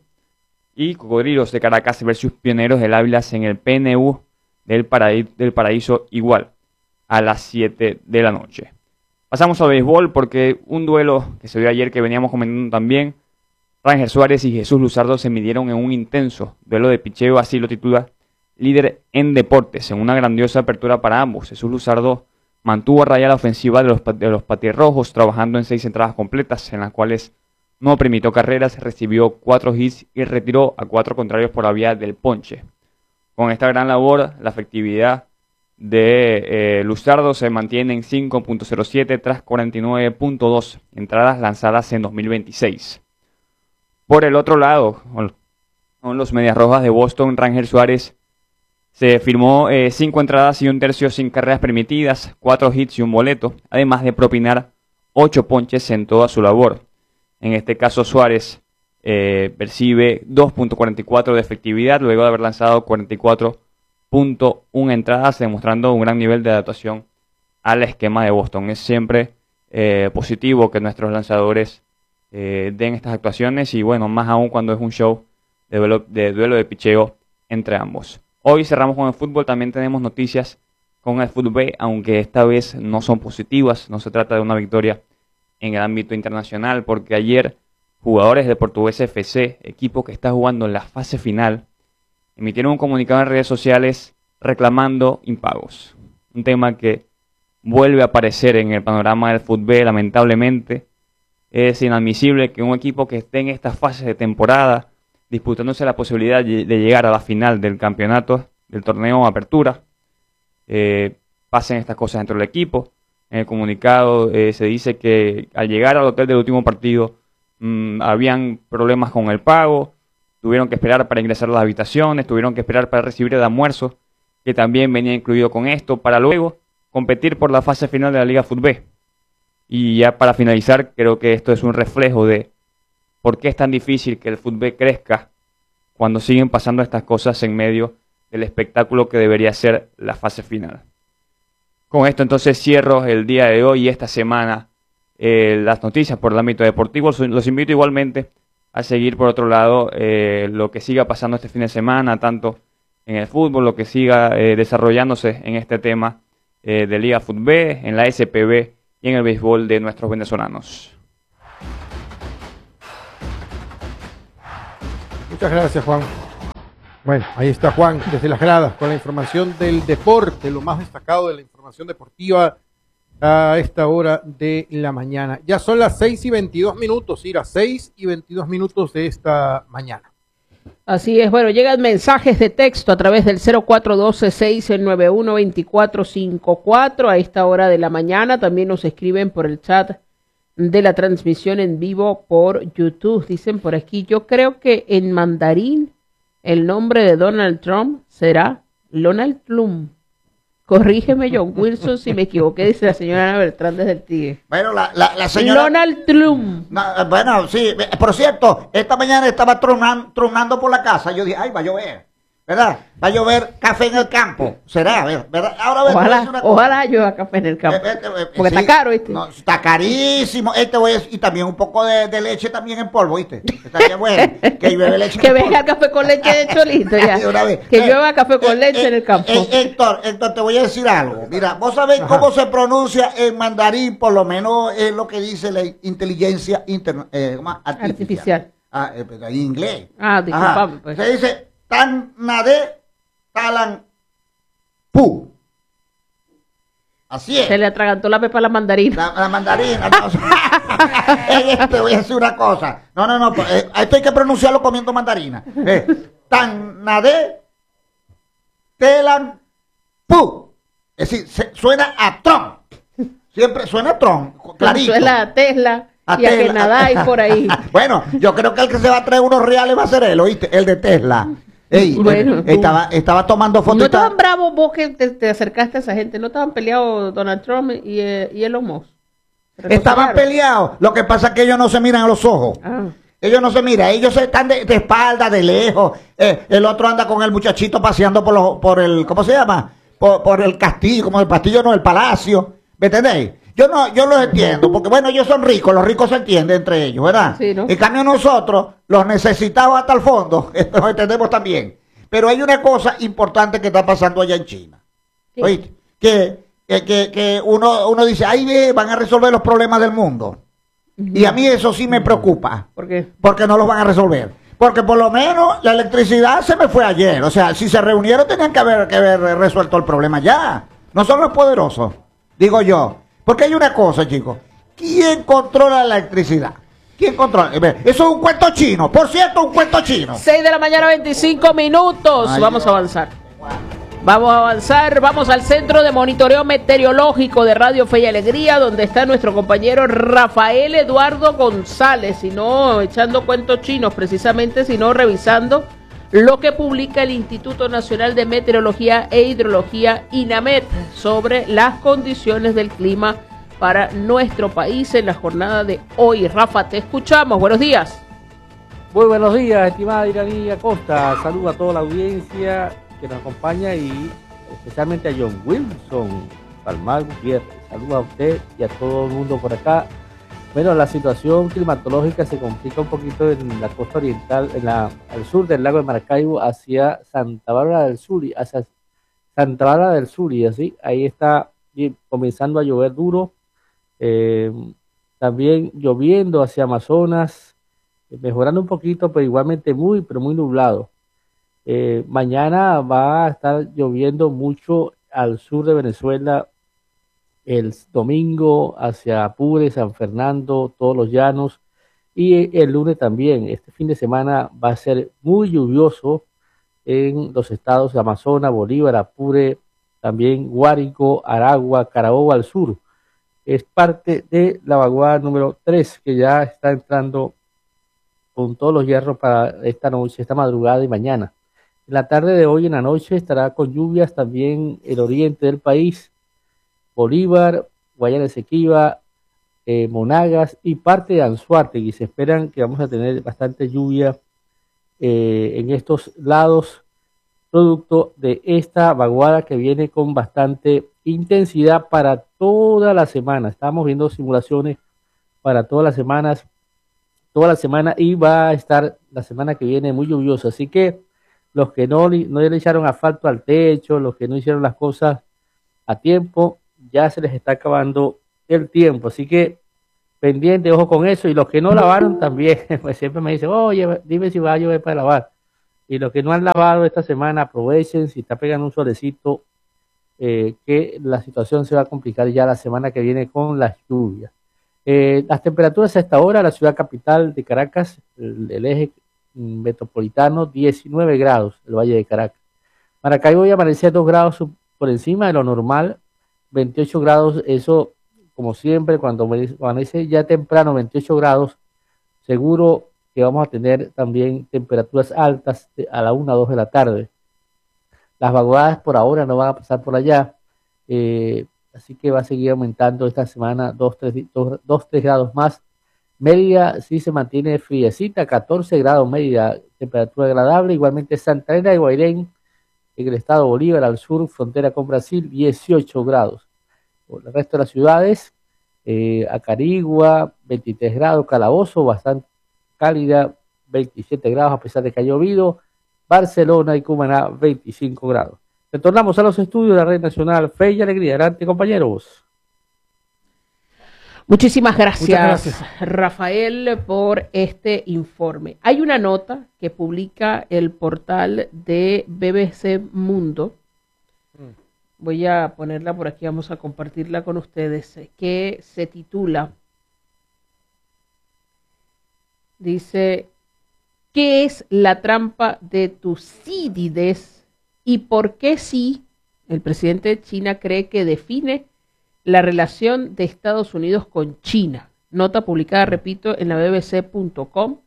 Y Cocodrilos de Caracas versus Pioneros del Ávila en el P N U del, Paraí del Paraíso, igual a las siete de la noche. Pasamos a béisbol porque un duelo que se dio ayer que veníamos comentando también. Ranger Suárez y Jesús Luzardo se midieron en un intenso duelo de picheo, así lo titula Líder en Deportes, en una grandiosa apertura para ambos. Jesús Luzardo mantuvo a raya la ofensiva de los, de los patirrojos, trabajando en seis entradas completas, en las cuales no permitió carreras, recibió cuatro hits y retiró a cuatro contrarios por la vía del ponche. Con esta gran labor, la efectividad de eh, Luzardo se mantiene en cinco punto cero siete tras cuarenta y nueve punto dos entradas lanzadas en dos mil veintiséis. Por el otro lado, con los Medias Rojas de Boston, Ranger Suárez se firmó eh, cinco entradas y un tercio sin carreras permitidas, cuatro hits y un boleto, además de propinar ocho ponches en toda su labor. En este caso, Suárez eh, percibe dos punto cuarenta y cuatro de efectividad, luego de haber lanzado cuarenta y cuatro punto uno entradas, demostrando un gran nivel de adaptación al esquema de Boston. Es siempre eh, positivo que nuestros lanzadores Eh, den estas actuaciones y bueno, más aún cuando es un show de duelo de, duelo de picheo entre ambos. Hoy cerramos con el fútbol, también tenemos noticias con el fútbol B, aunque esta vez no son positivas, no se trata de una victoria en el ámbito internacional, porque ayer jugadores de Portuguesa F C, equipo que está jugando en la fase final, emitieron un comunicado en redes sociales reclamando impagos. Un tema que vuelve a aparecer en el panorama del fútbol B, lamentablemente. Es inadmisible que un equipo que esté en estas fases de temporada, disputándose la posibilidad de llegar a la final del campeonato, del torneo Apertura, eh, pasen estas cosas dentro del equipo. En el comunicado eh, se dice que al llegar al hotel del último partido mmm, habían problemas con el pago, tuvieron que esperar para ingresar a las habitaciones, tuvieron que esperar para recibir el almuerzo, que también venía incluido con esto, para luego competir por la fase final de la Liga Fútbol. Y ya para finalizar, creo que esto es un reflejo de por qué es tan difícil que el fútbol crezca cuando siguen pasando estas cosas en medio del espectáculo que debería ser la fase final. Con esto entonces cierro el día de hoy y esta semana eh, las noticias por el ámbito deportivo. Los invito igualmente a seguir por otro lado eh, lo que siga pasando este fin de semana, tanto en el fútbol, lo que siga eh, desarrollándose en este tema eh, de Liga Fútbol, en la S P B y en el béisbol de nuestros venezolanos. Muchas gracias, Juan. Bueno, ahí está Juan desde las gradas con la información del deporte, lo más destacado de la información deportiva a esta hora de la mañana. Ya son las seis y veintidós minutos, Ira, seis y veintidós minutos de esta mañana. Así es, bueno, llegan mensajes de texto a través del cero cuatro uno dos, seis nueve uno, dos cuatro cinco cuatro a esta hora de la mañana. También nos escriben por el chat de la transmisión en vivo por YouTube. Dicen por aquí, yo creo que en mandarín el nombre de Donald Trump será Donald Trump. Corrígeme, John Wilson, si me equivoqué, dice la señora Ana Beltrán desde el Tigre. Bueno, la, la, la señora... Donald Trump. No, bueno, sí, por cierto, esta mañana estaba tronan, tronando por la casa. Yo dije, ay, va a llover, ¿verdad? Va a llover café en el campo. Será, ¿verdad? Ahora ver, ojalá, ojalá llueva café en el campo. Eh, eh, eh, Porque sí, está caro, ¿viste? No, está carísimo. Este voy a, y también un poco de, de leche también en polvo, ¿viste? Estaría bueno. Que llueve leche. Que venga café con leche hecho listo ya. Que eh, llueva café con eh, leche eh, en el campo. Eh, Héctor, Héctor, te voy a decir algo. Mira, vos sabés Ajá. cómo se pronuncia en mandarín, por lo menos es lo que dice la inteligencia interna, eh, artificial. artificial. Ah, eh, en inglés. Ah, disculpame, pues. Se dice tan nade talan pu. Así es. Se le atragantó la pepa a la mandarina. La, la mandarina. No, te voy a decir una cosa. No, no, no. Eh, esto hay que pronunciarlo comiendo mandarina. Eh, tan nade telan pu. Es decir, se, suena a Trump. Siempre suena a Trump. Clarito. Suena a Tesla. A y Tesla. A que nadáis por ahí. Bueno, yo creo que el que se va a traer unos reales va a ser él, ¿oíste? El de Tesla. Ey, bueno, estaba, estaba tomando fotos. ¿No estaban bravos vos que te, te acercaste a esa gente? ¿No estaban peleados Donald Trump y, eh, y Elon Musk? Estaban peleados. Lo que pasa es que ellos no se miran a los ojos. Ah. Ellos no se miran. Ellos están de, de espalda, de lejos. Eh, el otro anda con el muchachito paseando por, los, por el, ¿cómo se llama? Por, por el castillo, como el castillo, no, el palacio. ¿Me entendéis? Yo no, yo los entiendo, porque bueno, ellos son ricos, los ricos se entienden entre ellos, ¿verdad? Sí, ¿no? En cambio nosotros, los necesitados hasta el fondo, los entendemos también. Pero hay una cosa importante que está pasando allá en China. Sí. ¿Oíste? Que, que, que, que uno, uno dice, ahí ve, van a resolver los problemas del mundo. Uh-huh. Y a mí eso sí me preocupa. ¿Por qué? Porque no los van a resolver. Porque por lo menos la electricidad se me fue ayer. O sea, si se reunieron tenían que haber, que haber resuelto el problema ya. No son los poderosos, digo yo. Porque hay una cosa, chicos. ¿Quién controla la electricidad? ¿Quién controla? Eso es un cuento chino. Por cierto, un cuento chino. seis de la mañana, veinticinco minutos. Ay, vamos Dios. a avanzar. Vamos a avanzar. Vamos al Centro de Monitoreo Meteorológico de Radio Fe y Alegría, donde está nuestro compañero Rafael Eduardo González. Y no echando cuentos chinos, precisamente, sino revisando lo que publica el Instituto Nacional de Meteorología e Hidrología, INAMET, sobre las condiciones del clima para nuestro país en la jornada de hoy. Rafa, te escuchamos. Buenos días. Muy buenos días, estimada Iranía Costa. Saludo a toda la audiencia que nos acompaña y especialmente a John Wilson Palmar Gutiérrez. Saludo a usted y a todo el mundo por acá. Bueno, la situación climatológica se complica un poquito en la costa oriental, en la, al sur del lago de Maracaibo, hacia Santa Bárbara del Sur, y hacia Santa Bárbara del Sur, y así, ahí está comenzando a llover duro, eh, también lloviendo hacia Amazonas, mejorando un poquito, pero igualmente muy, pero muy nublado. Eh, mañana va a estar lloviendo mucho al sur de Venezuela, el domingo hacia Apure, San Fernando, todos los llanos, y el lunes también. Este fin de semana va a ser muy lluvioso en los estados de Amazonas, Bolívar, Apure, también Guárico, Aragua, Carabobo al sur. es parte de la vaguada número tres, que ya está entrando con todos los hierros para esta noche, esta madrugada y mañana. En la tarde de hoy, en la noche, estará con lluvias también el oriente del país, Bolívar, Guayana Esequiba, eh, Monagas y parte de Anzoátegui. Se esperan que vamos a tener bastante lluvia eh, en estos lados, producto de esta vaguada que viene con bastante intensidad para toda la semana. Estamos viendo simulaciones para todas las semanas, toda la semana, y va a estar la semana que viene muy lluviosa. Así que los que no, no le echaron asfalto al techo, los que no hicieron las cosas a tiempo, ya se les está acabando el tiempo. Así que pendiente, ojo con eso. Y los que no lavaron también, pues siempre me dicen, oye, dime si va a llover para lavar. Y los que no han lavado esta semana, aprovechen, si está pegando un solecito, eh, que la situación se va a complicar ya la semana que viene con las lluvias. Eh, las temperaturas a esta hora, la ciudad capital de Caracas, el, el eje metropolitano, diecinueve grados, el Valle de Caracas. Maracaibo hoy amanece dos grados por encima de lo normal, veintiocho grados, eso como siempre, cuando amanece ya temprano, veintiocho grados, seguro que vamos a tener también temperaturas altas a la una o dos de la tarde. Las vaguadas por ahora no van a pasar por allá, eh, así que va a seguir aumentando esta semana dos tres grados más. Mérida sí se mantiene friecita, catorce grados Mérida, temperatura agradable. Igualmente Santa Elena de Guairén, en el estado de Bolívar, al sur, frontera con Brasil, dieciocho grados. Por el resto de las ciudades, eh, Acarigua, veintitrés grados, Calabozo, bastante cálida, veintisiete grados a pesar de que ha llovido. Barcelona y Cumaná, veinticinco grados. Retornamos a los estudios de la Red Nacional Fe y Alegría. Adelante, compañeros. Muchísimas gracias, gracias, Rafael, por este informe. Hay una nota que publica el portal de B B C Mundo. Voy a ponerla por aquí, vamos a compartirla con ustedes, que se titula, dice, ¿qué es la trampa de Tucídides y por qué sí el presidente de China cree que define la relación de Estados Unidos con China? Nota publicada, repito, en la B B C punto com,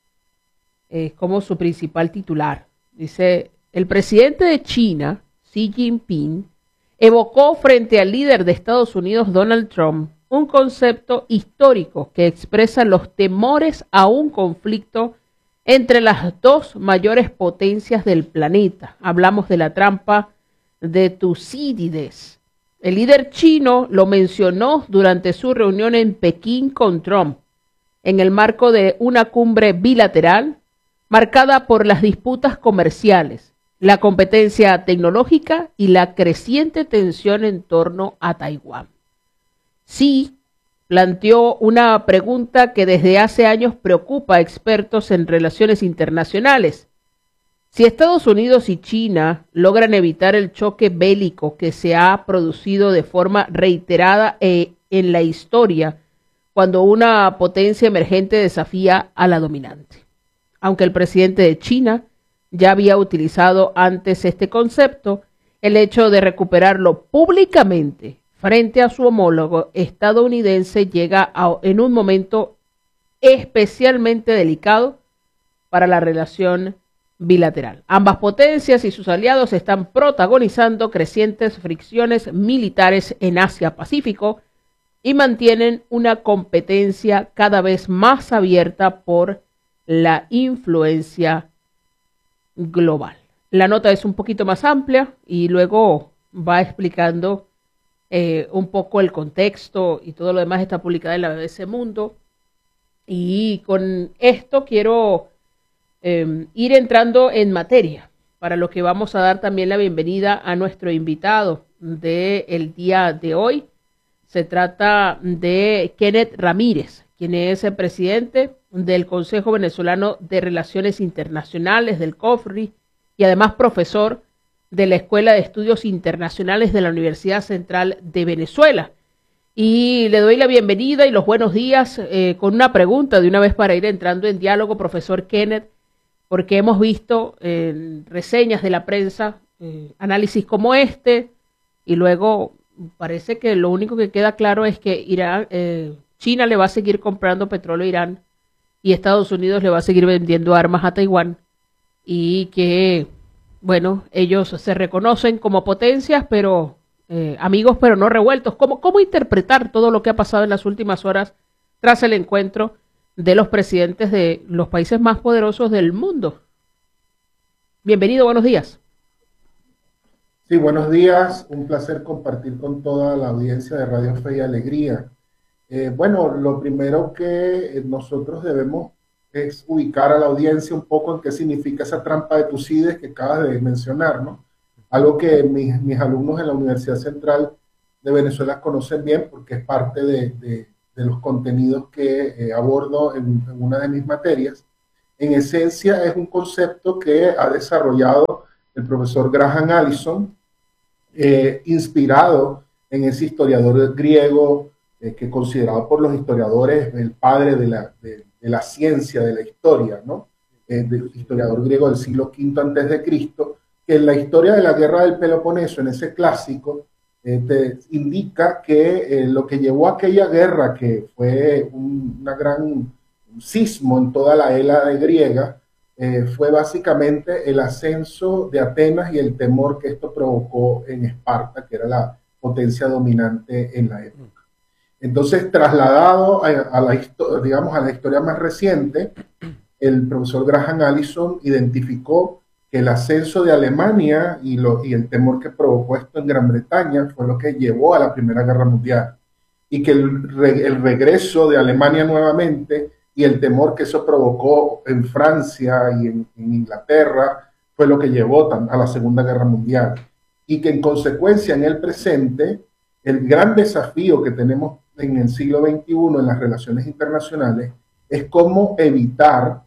eh, como su principal titular. Dice, el presidente de China, Xi Jinping, evocó frente al líder de Estados Unidos, Donald Trump, un concepto histórico que expresa los temores a un conflicto entre las dos mayores potencias del planeta. Hablamos de la trampa de Tucídides. El líder chino lo mencionó durante su reunión en Pekín con Trump, en el marco de una cumbre bilateral marcada por las disputas comerciales, la competencia tecnológica y la creciente tensión en torno a Taiwán. Xi planteó una pregunta que desde hace años preocupa a expertos en relaciones internacionales. Si Estados Unidos y China logran evitar el choque bélico que se ha producido de forma reiterada eh, en la historia, cuando una potencia emergente desafía a la dominante. Aunque el presidente de China ya había utilizado antes este concepto, el hecho de recuperarlo públicamente frente a su homólogo estadounidense llega a, en un momento especialmente delicado para la relación bilateral. Ambas potencias y sus aliados están protagonizando crecientes fricciones militares en Asia-Pacífico y mantienen una competencia cada vez más abierta por la influencia global. La nota es un poquito más amplia y luego va explicando eh, un poco el contexto y todo lo demás. Está publicada en la B B C Mundo. Y con esto quiero eh, ir entrando en materia, para lo que vamos a dar también la bienvenida a nuestro invitado del día de hoy. Se trata de Kenneth Ramírez, quien es el presidente del Consejo Venezolano de Relaciones Internacionales, del COFRI, y además profesor de la Escuela de Estudios Internacionales de la Universidad Central de Venezuela. Y le doy la bienvenida y los buenos días eh, con una pregunta de una vez para ir entrando en diálogo, profesor Kenneth, porque hemos visto en reseñas de la prensa eh, análisis como este y luego parece que lo único que queda claro es que Irán, eh, China le va a seguir comprando petróleo a Irán y Estados Unidos le va a seguir vendiendo armas a Taiwán y que, bueno, ellos se reconocen como potencias, pero eh, amigos, pero no revueltos. ¿Cómo, ¿Cómo interpretar todo lo que ha pasado en las últimas horas tras el encuentro de los presidentes de los países más poderosos del mundo? Bienvenido, buenos días. Sí, buenos días. Un placer compartir con toda la audiencia de Radio Fe y Alegría. Eh, bueno, lo primero que nosotros debemos es ubicar a la audiencia un poco en qué significa esa trampa de Tucídides que acabas de mencionar, ¿no? Algo que mis, mis alumnos en la Universidad Central de Venezuela conocen bien porque es parte de, de, de los contenidos que eh, abordo en, en una de mis materias. En esencia es un concepto que ha desarrollado el profesor Graham Allison, eh, inspirado en ese historiador griego eh, que considerado por los historiadores el padre de la, de, de la ciencia, de la historia, ¿no? Eh, del historiador griego del siglo quinto antes de Cristo, que en la historia de la guerra del Peloponeso, en ese clásico, eh, te indica que eh, lo que llevó a aquella guerra, que fue un, una gran un sismo en toda la Hélade griega, eh, fue básicamente el ascenso de Atenas y el temor que esto provocó en Esparta, que era la potencia dominante en la época. Entonces, trasladado a, a la, digamos, a la historia más reciente, el profesor Graham Allison identificó que el ascenso de Alemania y, lo, y el temor que provocó esto en Gran Bretaña fue lo que llevó a la Primera Guerra Mundial, y que el, re, el regreso de Alemania nuevamente y el temor que eso provocó en Francia y en, en Inglaterra fue lo que llevó a la Segunda Guerra Mundial, y que en consecuencia en el presente el gran desafío que tenemos en el siglo veintiuno en las relaciones internacionales es cómo evitar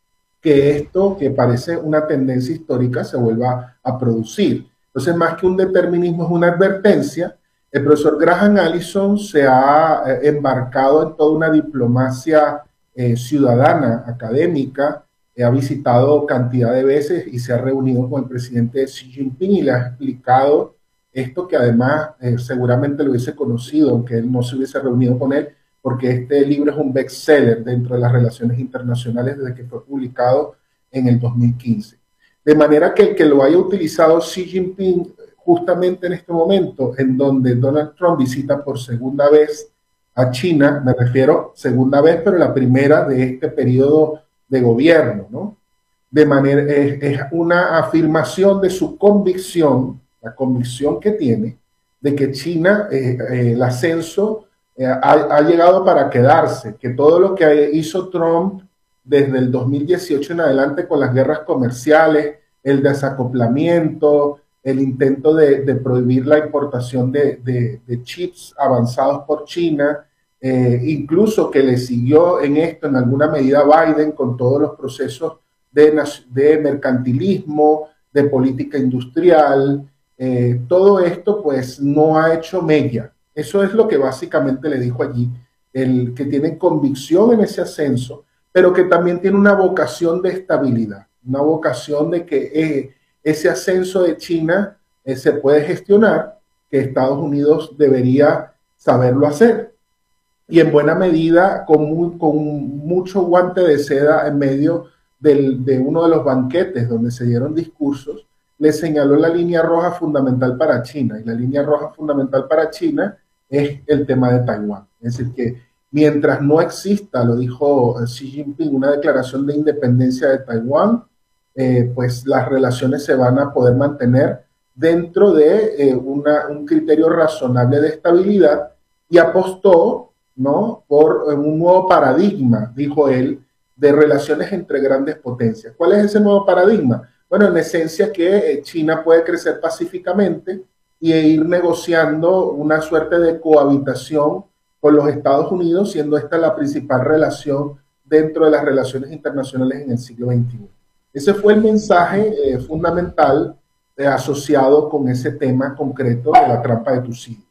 que esto, que parece una tendencia histórica, se vuelva a producir. Entonces, más que un determinismo, es una advertencia. El profesor Graham Allison se ha eh, embarcado en toda una diplomacia eh, ciudadana, académica, eh, ha visitado cantidad de veces y se ha reunido con el presidente Xi Jinping y le ha explicado esto que además eh, seguramente lo hubiese conocido, aunque él no se hubiese reunido con él, porque este libro es un bestseller dentro de las relaciones internacionales desde que fue publicado en el dos mil quince. De manera que el que lo haya utilizado Xi Jinping justamente en este momento, en donde Donald Trump visita por segunda vez a China, me refiero segunda vez, pero la primera de este periodo de gobierno, ¿no? De manera, es, es una afirmación de su convicción, la convicción que tiene de que China, eh, eh, el ascenso eh, ha, ha llegado para quedarse, que todo lo que hizo Trump desde el dos mil dieciocho en adelante con las guerras comerciales, el desacoplamiento, el intento de, de prohibir la importación de, de, de chips avanzados por China, eh, incluso que le siguió en esto en alguna medida Biden con todos los procesos de, de mercantilismo, de política industrial. Eh, todo esto pues no ha hecho mella. Eso es lo que básicamente le dijo allí, el que tiene convicción en ese ascenso, pero que también tiene una vocación de estabilidad, una vocación de que eh, ese ascenso de China eh, se puede gestionar, que Estados Unidos debería saberlo hacer. Y en buena medida, con, muy, con mucho guante de seda en medio del, de uno de los banquetes donde se dieron discursos, le señaló la línea roja fundamental para China. Y la línea roja fundamental para China es el tema de Taiwán. Es decir, que mientras no exista, lo dijo Xi Jinping, una declaración de independencia de Taiwán, eh, pues las relaciones se van a poder mantener dentro de eh, una, un criterio razonable de estabilidad, y apostó, ¿no?, por un nuevo paradigma, dijo él, de relaciones entre grandes potencias. ¿Cuál es ese nuevo paradigma? Bueno, en esencia que China puede crecer pacíficamente y ir negociando una suerte de cohabitación con los Estados Unidos, siendo esta la principal relación dentro de las relaciones internacionales en el siglo veintiuno. Ese fue el mensaje eh, fundamental eh, asociado con ese tema concreto de la trampa de Tucídides.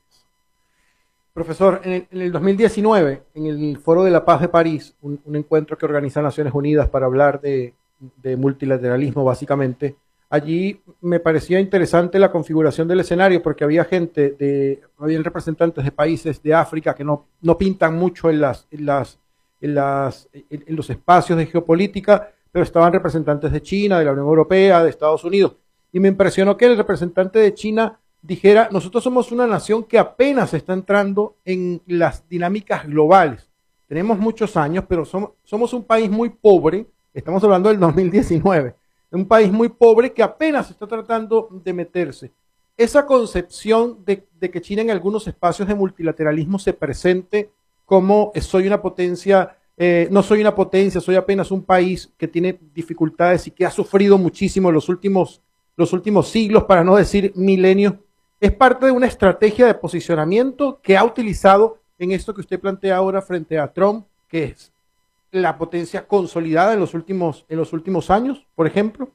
Profesor, en el, en el dos mil diecinueve, en el Foro de la Paz de París, un, un encuentro que organiza Naciones Unidas para hablar de, de multilateralismo, básicamente, allí me parecía interesante la configuración del escenario porque había gente, de, había representantes de países de África que no, no pintan mucho en, las, en, las, en, las, en, en los espacios de geopolítica, pero estaban representantes de China, de la Unión Europea, de Estados Unidos. Y me impresionó que el representante de China dijera, nosotros somos una nación que apenas está entrando en las dinámicas globales. Tenemos muchos años, pero somos, somos un país muy pobre, estamos hablando del dos mil diecinueve, un país muy pobre que apenas está tratando de meterse. Esa concepción de, de que China en algunos espacios de multilateralismo se presente como eh, soy una potencia, eh, no soy una potencia, soy apenas un país que tiene dificultades y que ha sufrido muchísimo los últimos, los últimos siglos, para no decir milenios, es parte de una estrategia de posicionamiento que ha utilizado en esto que usted plantea ahora frente a Trump, que es la potencia consolidada en los últimos, en los últimos años, por ejemplo.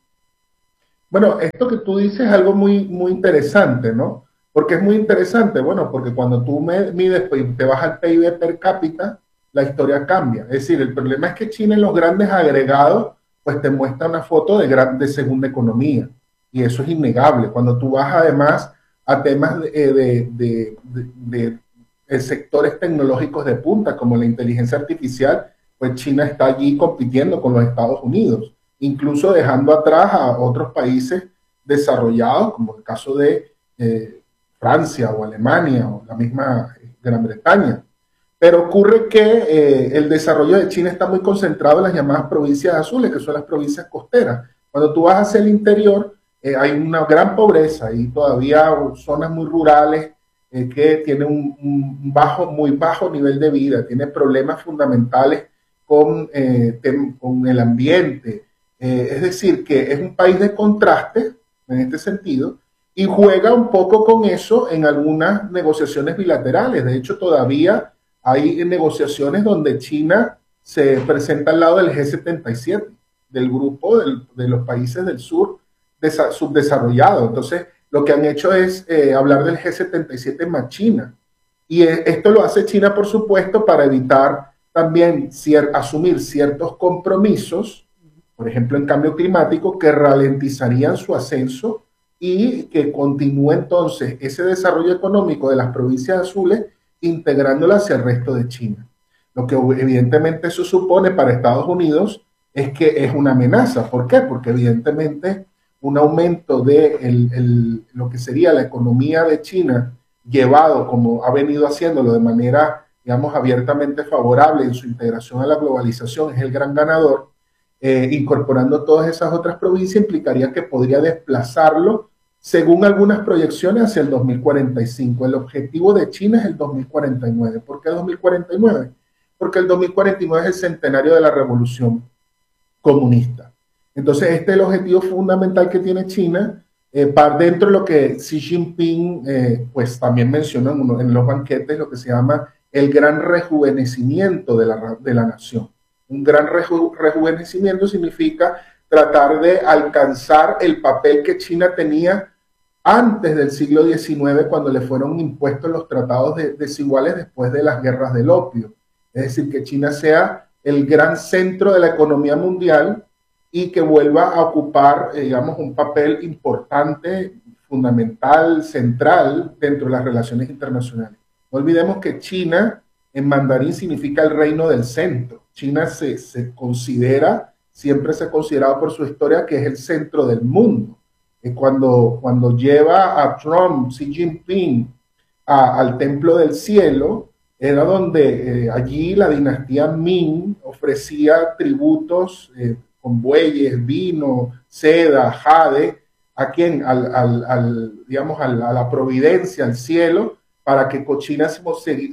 Bueno, esto que tú dices es algo muy, muy interesante, ¿no? Porque es muy interesante, bueno, porque cuando tú me, mides y te vas al P I B per cápita, la historia cambia. Es decir, el problema es que China en los grandes agregados, pues te muestra una foto de, gran, de segunda economía. Y eso es innegable. Cuando tú vas además a temas de, de, de, de, de sectores tecnológicos de punta, como la inteligencia artificial, pues China está allí compitiendo con los Estados Unidos, incluso dejando atrás a otros países desarrollados, como el caso de eh, Francia o Alemania o la misma Gran Bretaña. Pero ocurre que eh, el desarrollo de China está muy concentrado en las llamadas provincias azules, que son las provincias costeras. Cuando tú vas hacia el interior, Eh, hay una gran pobreza y todavía zonas muy rurales eh, que tienen un, un bajo, muy bajo nivel de vida, tienen problemas fundamentales con, eh, tem, con el ambiente. Eh, es decir, que es un país de contraste en este sentido y juega un poco con eso en algunas negociaciones bilaterales. De hecho, todavía hay negociaciones donde China se presenta al lado del G setenta y siete, del grupo del, de los países del sur subdesarrollado. Entonces, lo que han hecho es eh, hablar del G setenta y siete más China. Y eh, esto lo hace China, por supuesto, para evitar también cier asumir ciertos compromisos, por ejemplo, en cambio climático, que ralentizarían su ascenso y que continúe entonces ese desarrollo económico de las provincias azules, integrándola hacia el resto de China. Lo que evidentemente eso supone para Estados Unidos es que es una amenaza. ¿Por qué? Porque evidentemente un aumento de el, el, lo que sería la economía de China, llevado como ha venido haciéndolo de manera, digamos, abiertamente favorable en su integración a la globalización, es el gran ganador, eh, incorporando todas esas otras provincias, implicaría que podría desplazarlo, según algunas proyecciones, hacia el dos mil cuarenta y cinco. El objetivo de China es el dos mil cuarenta y nueve. ¿Por qué dos mil cuarenta y nueve? Porque el dos mil cuarenta y nueve es el centenario de la revolución comunista. Entonces, este es el objetivo fundamental que tiene China, eh, para dentro de lo que Xi Jinping eh, pues también mencionó en, uno, en los banquetes, lo que se llama el gran rejuvenecimiento de la, de la nación. Un gran reju, rejuvenecimiento significa tratar de alcanzar el papel que China tenía antes del siglo diecinueve, cuando le fueron impuestos los tratados de, desiguales después de las guerras del opio. Es decir, que China sea el gran centro de la economía mundial y que vuelva a ocupar, eh, digamos, un papel importante, fundamental, central dentro de las relaciones internacionales. No olvidemos que China en mandarín significa el reino del centro. China se, se considera, siempre se ha considerado por su historia que es el centro del mundo. Y cuando, cuando lleva a Trump, Xi Jinping, a, al Templo del Cielo, era donde eh, allí la dinastía Ming ofrecía tributos eh, con bueyes, vino, seda, jade, ¿a quién? Al, al, al, digamos, al, a la providencia, al cielo, para que China se,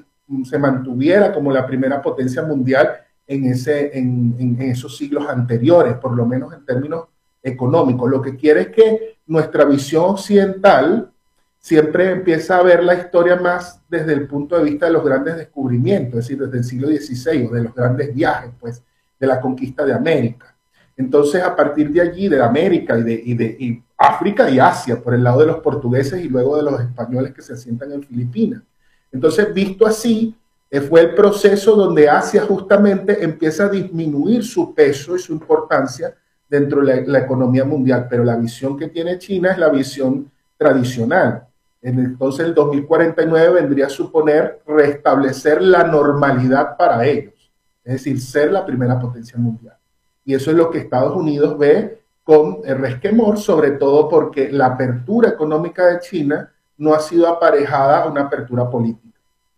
se mantuviera como la primera potencia mundial en, ese, en, en esos siglos anteriores, por lo menos en términos económicos. Lo que quiere es que nuestra visión occidental siempre empieza a ver la historia más desde el punto de vista de los grandes descubrimientos, es decir, desde el siglo dieciséis, o de los grandes viajes, pues, de la conquista de América. Entonces, a partir de allí, de América y de, y de y África y Asia, por el lado de los portugueses y luego de los españoles que se asientan en Filipinas. Entonces, visto así, eh, fue el proceso donde Asia justamente empieza a disminuir su peso y su importancia dentro de la, la economía mundial, pero la visión que tiene China es la visión tradicional. Entonces el dos mil cuarenta y nueve vendría a suponer restablecer la normalidad para ellos, es decir, ser la primera potencia mundial. Y eso es lo que Estados Unidos ve con resquemor, sobre todo porque la apertura económica de China no ha sido aparejada a una apertura política.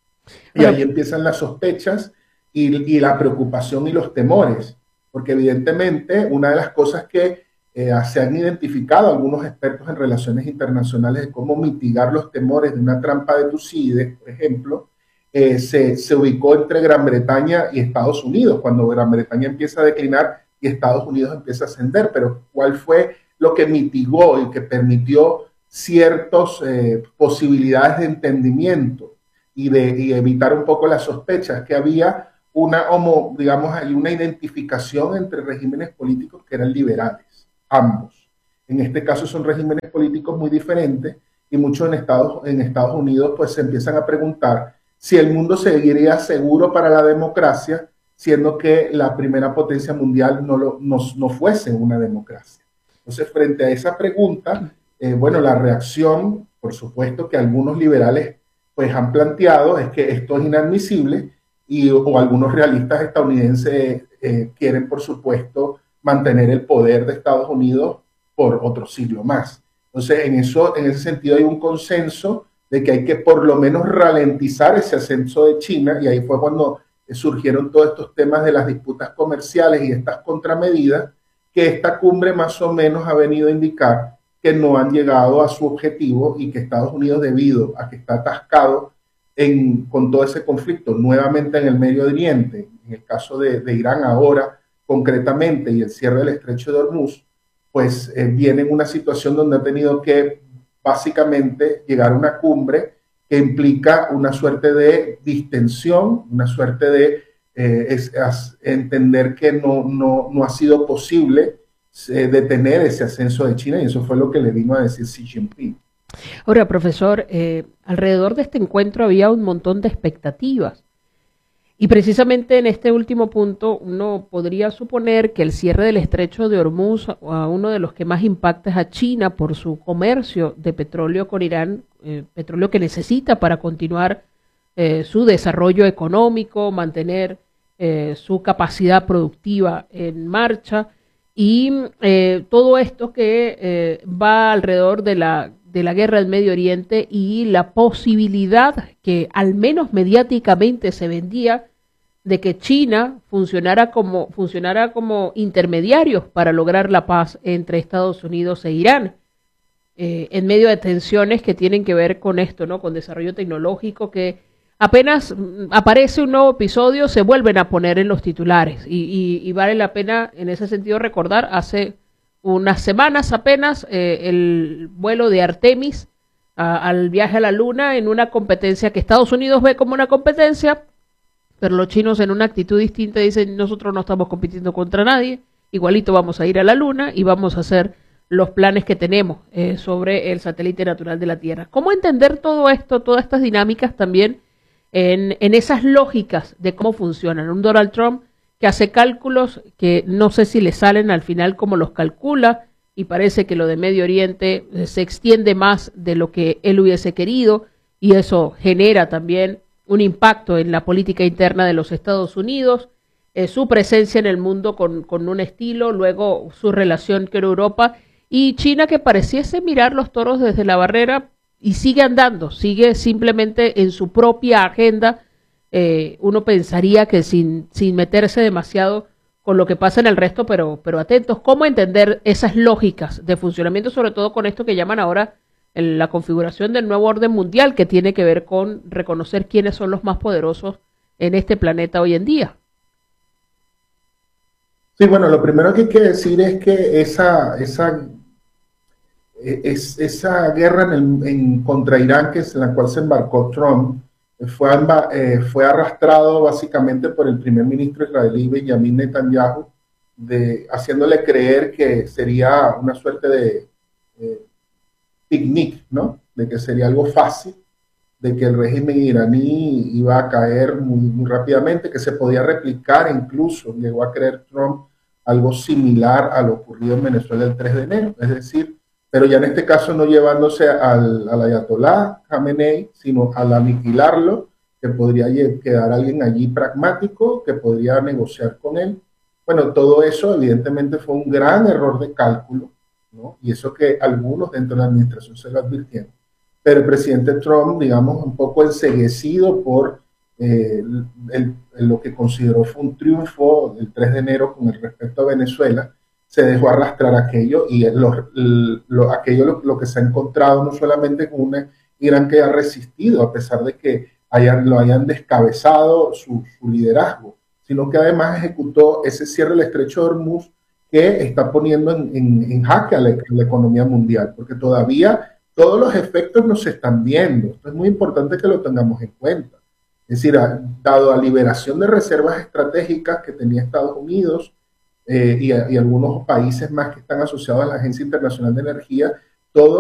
Y ahí empiezan las sospechas y, y la preocupación y los temores, porque evidentemente una de las cosas que eh, se han identificado algunos expertos en relaciones internacionales de cómo mitigar los temores de una trampa de Tucídides, por ejemplo, eh, se, se ubicó entre Gran Bretaña y Estados Unidos, cuando Gran Bretaña empieza a declinar y Estados Unidos empieza a ascender, pero ¿cuál fue lo que mitigó y que permitió ciertas eh, posibilidades de entendimiento y de y evitar un poco las sospechas? Que había una, homo, digamos, hay una identificación entre regímenes políticos que eran liberales, ambos. En este caso son regímenes políticos muy diferentes y muchos en Estados, en Estados Unidos pues se empiezan a preguntar si el mundo seguiría seguro para la democracia, siendo que la primera potencia mundial no, lo, no, no fuese una democracia. Entonces, frente a esa pregunta, eh, bueno, la reacción, por supuesto, que algunos liberales pues han planteado es que esto es inadmisible y o algunos realistas estadounidenses eh, quieren, por supuesto, mantener el poder de Estados Unidos por otro siglo más. Entonces, en, eso, en ese sentido hay un consenso de que hay que por lo menos ralentizar ese ascenso de China, y ahí fue cuando surgieron todos estos temas de las disputas comerciales y estas contramedidas, que esta cumbre más o menos ha venido a indicar que no han llegado a su objetivo y que Estados Unidos, debido a que está atascado en, con todo ese conflicto nuevamente en el Medio Oriente, en el caso de, de Irán ahora concretamente y el cierre del estrecho de Hormuz, pues eh, viene en una situación donde ha tenido que básicamente llegar a una cumbre que implica una suerte de distensión, una suerte de eh, es, es entender que no, no, no ha sido posible eh, detener ese ascenso de China, y eso fue lo que le vino a decir Xi Jinping. Ahora, profesor, eh, alrededor de este encuentro había un montón de expectativas. Y precisamente en este último punto uno podría suponer que el cierre del estrecho de Hormuz, a uno de los que más impacta es a China por su comercio de petróleo con Irán, eh, petróleo que necesita para continuar eh, su desarrollo económico, mantener eh, su capacidad productiva en marcha, y eh, todo esto que eh, va alrededor de la, de la guerra del Medio Oriente y la posibilidad que al menos mediáticamente se vendía de que China funcionara como, funcionara como intermediario para lograr la paz entre Estados Unidos e Irán, eh, en medio de tensiones que tienen que ver con esto, ¿no? Con desarrollo tecnológico, que apenas aparece un nuevo episodio se vuelven a poner en los titulares, y, y, y vale la pena en ese sentido recordar, hace unas semanas apenas eh, el vuelo de Artemis a, al viaje a la Luna, en una competencia que Estados Unidos ve como una competencia, pero los chinos en una actitud distinta dicen: nosotros no estamos compitiendo contra nadie, igualito vamos a ir a la Luna y vamos a hacer los planes que tenemos eh, sobre el satélite natural de la Tierra. ¿Cómo entender todo esto, todas estas dinámicas también en, en esas lógicas de cómo funcionan? Un Donald Trump que hace cálculos que no sé si le salen al final como los calcula, y parece que lo de Medio Oriente se extiende más de lo que él hubiese querido, y eso genera también un impacto en la política interna de los Estados Unidos, eh, su presencia en el mundo con, con un estilo, luego su relación con Europa, y China, que pareciese mirar los toros desde la barrera y sigue andando, sigue simplemente en su propia agenda. Eh, uno pensaría que sin, sin meterse demasiado con lo que pasa en el resto, pero, pero atentos. ¿Cómo entender esas lógicas de funcionamiento, sobre todo con esto que llaman ahora en la configuración del nuevo orden mundial, que tiene que ver con reconocer quiénes son los más poderosos en este planeta hoy en día? Sí, bueno, lo primero que hay que decir es que esa, esa, es, esa guerra en el, en, contra Irán, que es en la cual se embarcó Trump, fue, eh, fue arrastrado básicamente por el primer ministro israelí Benjamin Netanyahu, de, haciéndole creer que sería una suerte de eh, picnic, ¿no? De que sería algo fácil, de que el régimen iraní iba a caer muy, muy rápidamente, que se podía replicar, incluso llegó a creer Trump algo similar a lo ocurrido en Venezuela el tres de enero, es decir, pero ya en este caso no llevándose al, al ayatolá Khamenei, sino al aniquilarlo, que podría quedar alguien allí pragmático, que podría negociar con él. Bueno, todo eso evidentemente fue un gran error de cálculo, ¿no? Y eso que algunos dentro de la administración se lo advirtieron. Pero el presidente Trump, digamos, un poco enceguecido por eh, el, el, lo que consideró fue un triunfo el tres de enero con el respecto a Venezuela, se dejó arrastrar aquello y lo, lo, aquello lo, lo que se ha encontrado no solamente con un Irán que ha resistido, a pesar de que hayan, lo hayan descabezado su, su liderazgo, sino que además ejecutó ese cierre del estrecho de Hormuz que está poniendo en, en, en jaque a la, a la economía mundial, porque todavía todos los efectos no se están viendo. Esto es muy importante que lo tengamos en cuenta. Es decir, dado la liberación de reservas estratégicas que tenía Estados Unidos eh, y, y algunos países más que están asociados a la Agencia Internacional de Energía, todo